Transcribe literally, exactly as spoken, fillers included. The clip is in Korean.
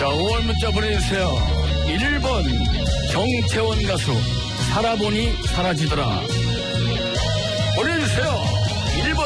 자, 오월 문자 보내주세요. 일 번 정태원 가수 살아보니 사라지더라. 보내주세요. 일 번